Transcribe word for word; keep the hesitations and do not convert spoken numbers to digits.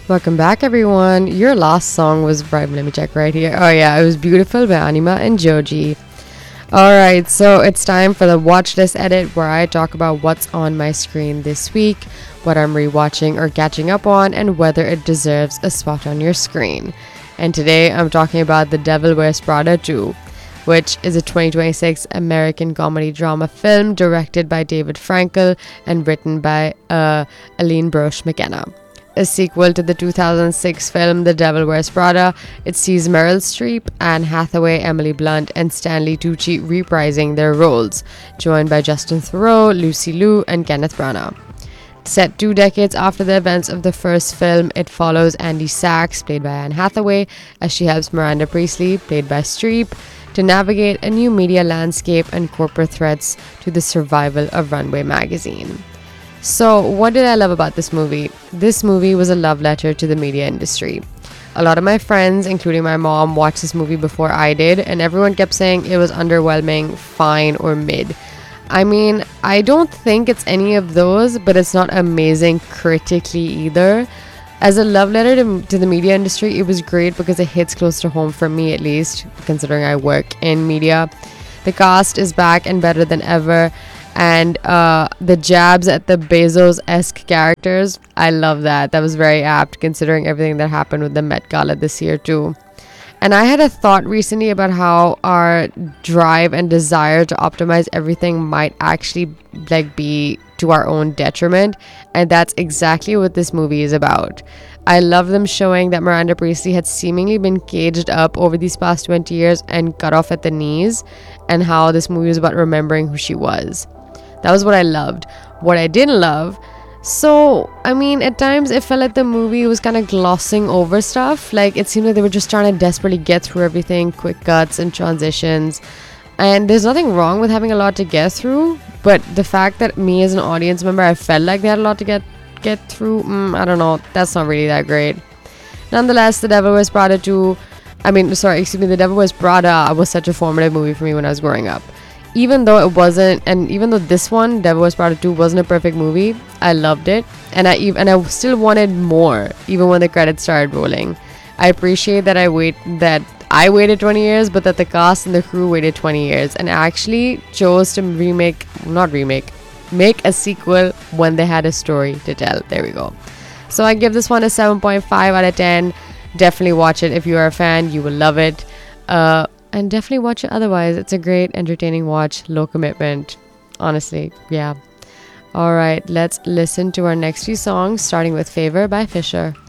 Welcome back, everyone. Your last song was right. Let me check right here. Oh yeah, it was "Beautiful" by Anima and Joji. All right, so it's time for the watch list edit, where I talk about what's on my screen this week, what I'm rewatching or catching up on, and whether it deserves a spot on your screen. And today I'm talking about The Devil Wears Prada two, which is a twenty twenty-six American comedy drama film directed by David Frankel and written by uh, Aline Brosh McKenna. A sequel to the two thousand six film The Devil Wears Prada, it sees Meryl Streep, Anne Hathaway, Emily Blunt, and Stanley Tucci reprising their roles, joined by Justin Theroux, Lucy Liu, and Kenneth Branagh. Set two decades after the events of the first film, it follows Andy Sachs, played by Anne Hathaway, as she helps Miranda Priestly, played by Streep, to navigate a new media landscape and corporate threats to the survival of Runway magazine. So, what did I love about this movie? This movie was a love letter to the media industry. A lot of my friends, including my mom, watched this movie before I did, and everyone kept saying it was underwhelming, fine, or mid. I mean, I don't think it's any of those, but it's not amazing critically either. As a love letter to, to the media industry, it was great because it hits close to home for me, at least, considering I work in media. The cast is back and better than ever. And uh, the jabs at the Bezos-esque characters, I love that. That was very apt considering everything that happened with the Met Gala this year too. And I had a thought recently about how our drive and desire to optimize everything might actually like be to our own detriment. And that's exactly what this movie is about. I love them showing that Miranda Priestly had seemingly been caged up over these past twenty years and cut off at the knees, and how this movie was about remembering who she was. That was what I loved. What I didn't love, so, I mean, at times it felt like the movie was kind of glossing over stuff. Like, it seemed like they were just trying to desperately get through everything, quick cuts and transitions. And there's nothing wrong with having a lot to get through, but the fact that me as an audience member, I felt like they had a lot to get, get through, mm, I don't know, that's not really that great. Nonetheless, The Devil Wears Prada two, I mean, sorry, excuse me, The Devil Wears Prada was such a formative movie for me when I was growing up. Even though it wasn't, and even though this one, Devil Wears Prada two, wasn't a perfect movie, I loved it, and I even and I still wanted more, even when the credits started rolling. I appreciate that I wait that I waited twenty years, but that the cast and the crew waited twenty years, and actually chose to remake, not remake, make a sequel when they had a story to tell. There we go. So I give this one a seven point five out of ten. Definitely watch it if you are a fan. You will love it. Uh. And definitely watch it otherwise. It's a great, entertaining watch. Low commitment. Honestly, yeah. Alright, let's listen to our next few songs, starting with Favor by Fisher.